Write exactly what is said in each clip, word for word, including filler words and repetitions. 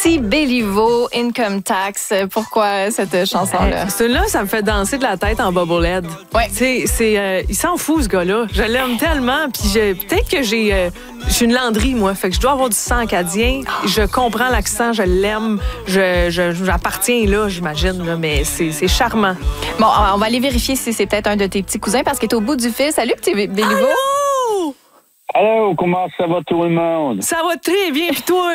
Petit Béliveau, Income Tax. Pourquoi cette chanson-là? Celui-là, ça me fait danser de la tête en bobblehead. Ouais. C'est, c'est, euh, il s'en fout, ce gars-là. Je l'aime tellement. Puis je, peut-être que j'ai, euh, j'ai une landrie, moi. Fait que je dois avoir du sang acadien. Je comprends l'accent, je l'aime. Je, je, j'appartiens là, j'imagine. Là, mais c'est, c'est charmant. Bon, on va aller vérifier si c'est peut-être un de tes petits cousins parce qu'il est au bout du fil. Salut, Petit Béliveau. Allô? Allô, comment ça va tout le monde? Ça va très bien, puis toi?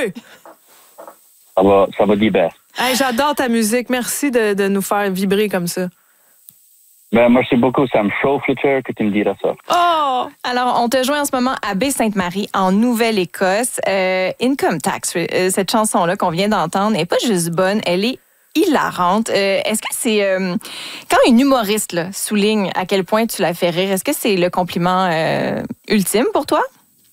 Ça va, ça va bien. Hey, j'adore ta musique. Merci de, de nous faire vibrer comme ça. Ben, merci beaucoup. Ça me chauffe le cœur que tu me diras ça. Oh! Alors, on te joint en ce moment à Baie-Sainte-Marie, en Nouvelle-Écosse. Euh, Income Tax, euh, cette chanson-là qu'on vient d'entendre, n'est pas juste bonne, elle est hilarante. Euh, est-ce que c'est... Euh, quand une humoriste là, souligne à quel point tu la fais rire, est-ce que c'est le compliment euh, ultime pour toi?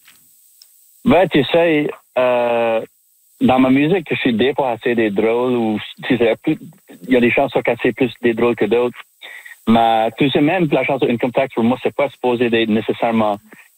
Ben, tu sais, euh, dans ma musique, je suis des fois assez des drôles ou tu sais, il y a des chansons qui sont assez plus des drôles que d'autres. Mais tu sais, même la chanson Income Tax, pour moi, c'est pas supposé d'être nécessairement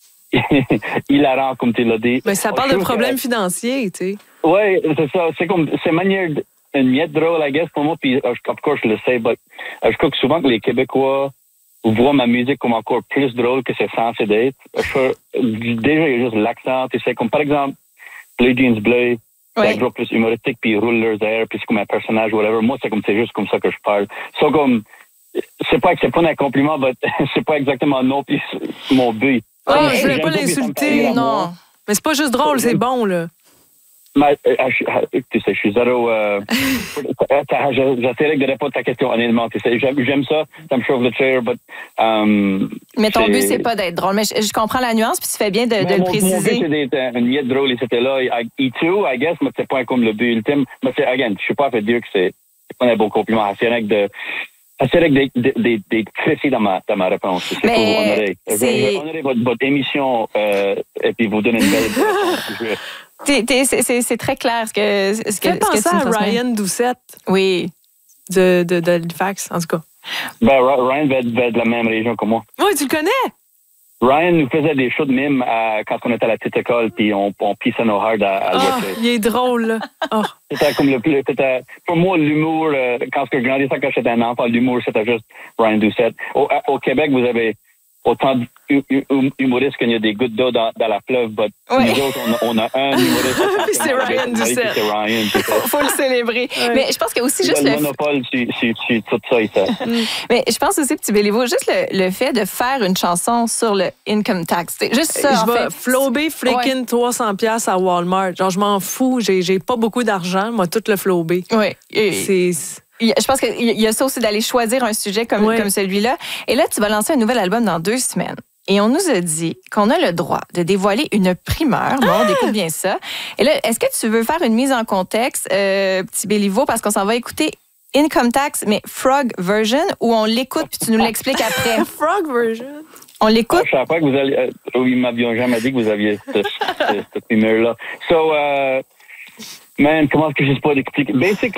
hilarant, comme tu l'as dit. Mais ça parle de problèmes que... financiers, tu sais. Oui, c'est ça. C'est comme, c'est manière, une miette drôle, I guess, pour moi, puis, of course, je le sais, mais je crois que souvent que les Québécois voient ma musique comme encore plus drôle que c'est censé d'être. Je, déjà, il y a juste l'accent, tu sais, comme par exemple, Blue Jeans Bleu, c'est un groupe plus humoristique, puis ils roulent leurs airs, puis c'est comme un personnage, whatever. Moi, c'est comme, c'est juste comme ça que je parle. So, comme, c'est pas que c'est pas un compliment, mais c'est pas exactement non, puis c'est mon but. Oh, ouais, je voulais pas l'insulter, non. Mais c'est pas juste drôle, c'est bon, là. Mais, euh, je, tu sais, je suis zéro... Euh, J'essaierai de répondre à ta question honnêtement. Tu sais, j'aime, j'aime ça, ça me chauffe le chair, but, um, mais ton but, c'est pas d'être drôle. Mais je, je comprends la nuance, puis tu fais bien de, de mon, le préciser. Mon but, c'est d'être une miette drôle, et c'était là. I, I too, I guess, mais c'est pas comme le but ultime. Mais c'est, again, je suis pas fait dire que c'est, c'est pas un bon compliment. C'est rien que de... C'est vrai que d'être précis dans ma, dans ma réponse. C'est mais pour vous honorer. C'est... Je vais honorer votre, votre émission euh, et puis vous donner une belle réponse. T'es, t'es, c'est, c'est, c'est très clair ce que, ce que, Fais penser ce que tu à Ryan Doucette. Oui. De, de, de Halifax, en tout cas. Ben, Ryan va être, va être de la même région que moi. Oui, tu le connais? Ryan nous faisait des shows de mime à, quand on était à la petite école, puis on, on pissait nos hards à, à oh, il est drôle, là. Oh. C'était comme le plus... C'était, pour moi, l'humour, euh, quand je grandissais, quand j'étais un enfant, l'humour, c'était juste Ryan Doucette. Au, au Québec, vous avez autant d'humoristes qu'il y a des gouttes d'eau dans, dans la fleuve, mais oui. Nous autres, on a, on a un humoriste. c'est Ryan Doucette. C'est Ryan. Il faut, faut le célébrer. Oui. Mais je pense que aussi juste le... le... monopole, c'est, c'est, c'est tout ça, ça. Mais je pense aussi, Petit Béliveau, juste le, le fait de faire une chanson sur le income tax, c'est juste ça, je en vais fait. flober freaking ouais. trois cents dollars à Walmart. Genre, je m'en fous. J'ai, j'ai pas beaucoup d'argent. Moi, tout le flober. Oui. Et... C'est... Je pense qu'il y a ça aussi d'aller choisir un sujet comme, oui. comme celui-là. Et là, tu vas lancer un nouvel album dans deux semaines. Et on nous a dit qu'on a le droit de dévoiler une primeur. Bon, on écoute bien ça. Et là, est-ce que tu veux faire une mise en contexte, euh, Petit Béliveau, parce qu'on s'en va écouter Income Tax, mais Frog version, ou on l'écoute puis tu nous l'expliques après? Frog version? On l'écoute? Ah, je ne savais pas que vous alliez... Euh, ils m'avaient jamais dit que vous aviez cette, cette, cette primeur-là. So, uh, man, comment est-ce que je sais pas d'expliquer? Basically,